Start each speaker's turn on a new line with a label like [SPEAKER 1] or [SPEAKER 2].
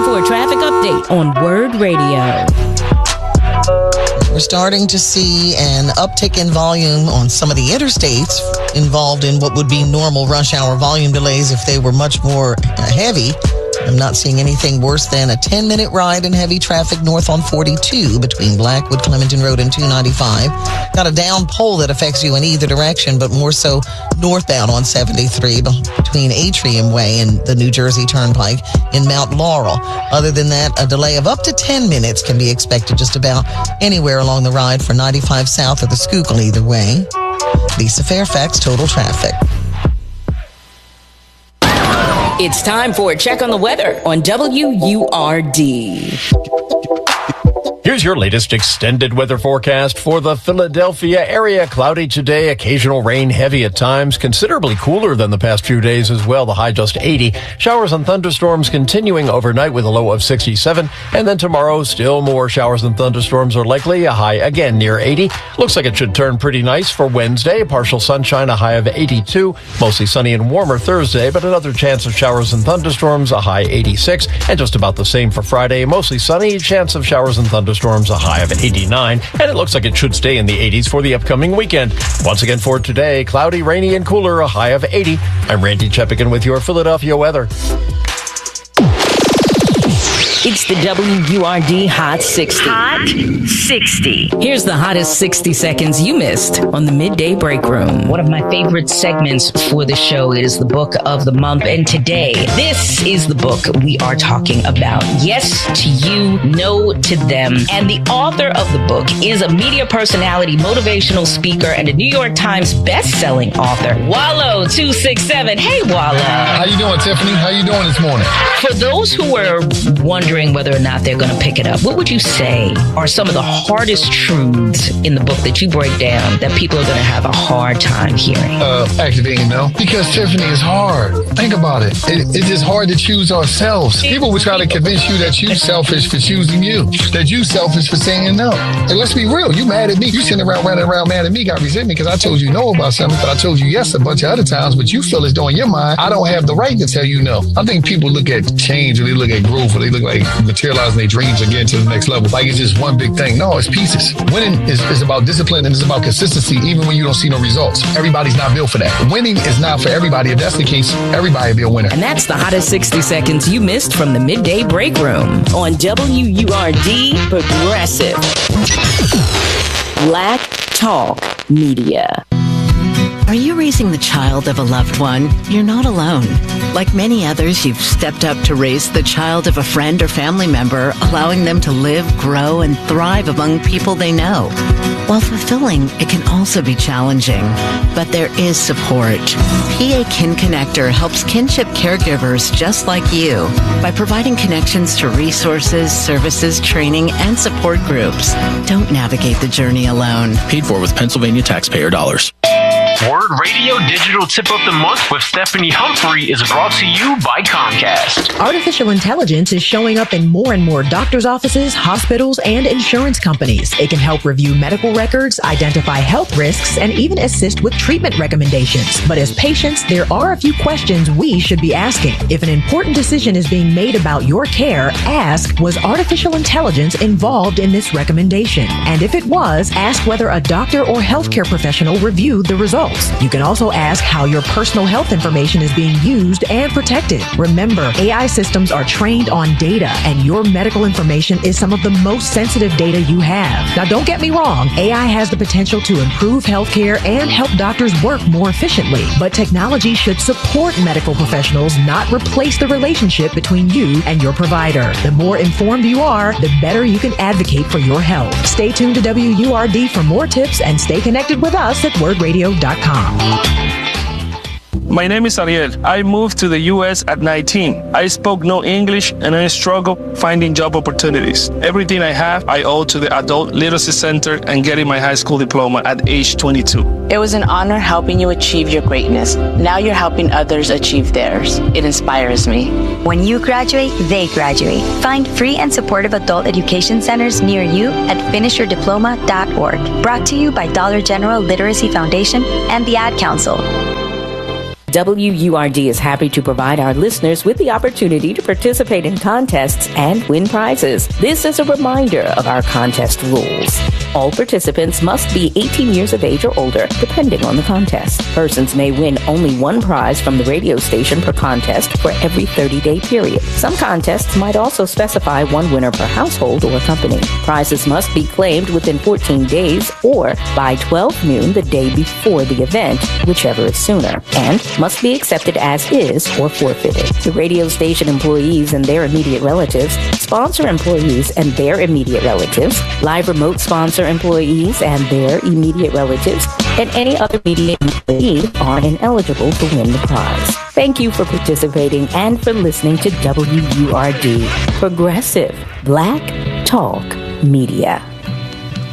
[SPEAKER 1] for a traffic update on Word Radio.
[SPEAKER 2] We're starting to see an uptick in volume on some of the interstates involved in what would be normal rush hour volume delays if they were much more heavy. I'm not seeing anything worse than a 10-minute ride in heavy traffic north on 42 between Blackwood, Clementon Road, and 295. Got a down pole that affects you in either direction, but more so northbound on 73 between Atrium Way and the New Jersey Turnpike in Mount Laurel. Other than that, a delay of up to 10 minutes can be expected just about anywhere along the ride for 95 south of the Schuylkill either way. Lisa Fairfax, Total Traffic.
[SPEAKER 1] It's time for a check on the weather on WURD.
[SPEAKER 3] Here's your latest extended weather forecast for the Philadelphia area. Cloudy today, occasional rain, heavy at times, considerably cooler than the past few days as well. The high just 80. Showers and thunderstorms continuing overnight with a low of 67. And then tomorrow, still more showers and thunderstorms are likely. A high again near 80. Looks like it should turn pretty nice for Wednesday. Partial sunshine, a high of 82. Mostly sunny and warmer Thursday, but another chance of showers and thunderstorms, a high 86. And just about the same for Friday. Mostly sunny, chance of showers and thunderstorms, a high of 89, and it looks like it should stay in the 80s for the upcoming weekend. Once again for today, cloudy, rainy, and cooler, a high of 80. I'm Randy Chepigan with your Philadelphia weather.
[SPEAKER 1] It's the WURD Hot 60.
[SPEAKER 4] Hot 60.
[SPEAKER 1] Here's the hottest 60 seconds you missed on the Midday Break Room.
[SPEAKER 4] One of my favorite segments for the show is the book of the month. And today, this is the book we are talking about. Yes to you, no to them. And the author of the book is a media personality, motivational speaker, and a New York Times best-selling author, Wallo267. Hey, Wallo.
[SPEAKER 5] How you doing, Tiffany? How you doing this morning?
[SPEAKER 4] For those who were wondering whether or not they're going to pick it up, what would you say are some of the hardest truths in the book that you break down that people are going to have a hard time hearing?
[SPEAKER 5] Activating no. Because Tiffany, is hard. Think about it. It's just hard to choose ourselves. People will try to convince you that you selfish for choosing you, that you selfish for saying no. And let's be real. You mad at me. You sitting around running around mad at me, got resentment because I told you no about something, but I told you yes a bunch of other times, but you feel as though in your mind, I don't have the right to tell you no. I think people look at change or they look at growth or they look like materializing their dreams and getting to the next level. Like it's just one big thing. No, it's pieces. Winning is about discipline and it's about consistency even when you don't see no results. Everybody's not built for that. Winning is not for everybody. If that's the case, everybody will be a winner.
[SPEAKER 1] And that's the hottest 60 seconds you missed from the Midday Break Room on WURD Progressive. Black Talk Media.
[SPEAKER 6] Are you raising the child of a loved one? You're not alone. Like many others, you've stepped up to raise the child of a friend or family member, allowing them to live, grow, and thrive among people they know. While fulfilling, it can also be challenging. But there is support. PA Kin Connector helps kinship caregivers just like you by providing connections to resources, services, training, and support groups. Don't navigate the journey alone.
[SPEAKER 7] Paid for with Pennsylvania taxpayer dollars.
[SPEAKER 8] Word Radio Digital Tip of the Month with Stephanie Humphrey is brought to you by Comcast.
[SPEAKER 9] Artificial intelligence is showing up in more and more doctors' offices, hospitals, and insurance companies. It can help review medical records, identify health risks, and even assist with treatment recommendations. But as patients, there are a few questions we should be asking. If an important decision is being made about your care, ask, was artificial intelligence involved in this recommendation? And if it was, ask whether a doctor or healthcare professional reviewed the results. You can also ask how your personal health information is being used and protected. Remember, AI systems are trained on data, and your medical information is some of the most sensitive data you have. Now, don't get me wrong, AI has the potential to improve healthcare and help doctors work more efficiently. But technology should support medical professionals, not replace the relationship between you and your provider. The more informed you are, the better you can advocate for your health. Stay tuned to WURD for more tips and stay connected with us at wordradio.com.
[SPEAKER 10] My name is Ariel. I moved to the U.S. at 19. I spoke no English and I struggled finding job opportunities. Everything I have, I owe to the Adult Literacy Center and getting my high school diploma at age 22.
[SPEAKER 11] It was an honor helping you achieve your greatness. Now you're helping others achieve theirs. It inspires me.
[SPEAKER 12] When you graduate, they graduate. Find free and supportive adult education centers near you at finishyourdiploma.org. Brought to you by Dollar General Literacy Foundation and the Ad Council.
[SPEAKER 1] WURD is happy to provide our listeners with the opportunity to participate in contests and win prizes. This is a reminder of our contest rules. All participants must be 18 years of age or older, depending on the contest. Persons may win only one prize from the radio station per contest for every 30-day period. Some contests might also specify one winner per household or company. Prizes must be claimed within 14 days or by 12 noon the day before the event, whichever is sooner, and must be accepted as is or forfeited. The radio station employees and their immediate relatives, sponsor employees and their immediate relatives, live remote sponsor employees and their immediate relatives, and any other media employee are ineligible to win the prize. Thank you for participating and for listening to WURD, Progressive Black Talk Media.